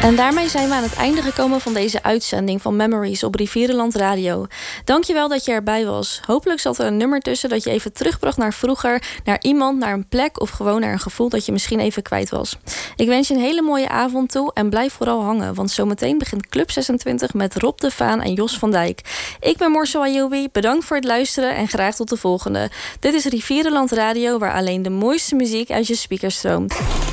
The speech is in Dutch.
En daarmee zijn we aan het einde gekomen van deze uitzending van Memories op Rivierenland Radio. Dankjewel dat je erbij was. Hopelijk zat er een nummer tussen dat je even terugbracht naar vroeger, naar iemand, naar een plek of gewoon naar een gevoel dat je misschien even kwijt was. Ik wens je een hele mooie avond toe en blijf vooral hangen, want zometeen begint Club 26 met Rob de Vaan en Jos van Dijk. Ik ben Morsel Ayobi, bedankt voor het luisteren en graag tot de volgende. Dit is Rivierenland Radio, waar alleen de mooiste muziek uit je speakers stroomt.